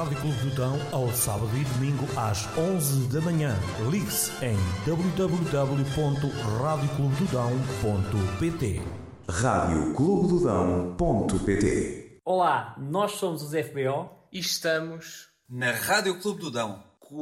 Rádio Clube do Dão ao sábado e domingo às 11 da manhã. Ligue-se em www.radioclubedodão.pt. radioclubedodão.pt. Olá, nós somos os FBO e estamos na Rádio Clube do Dão.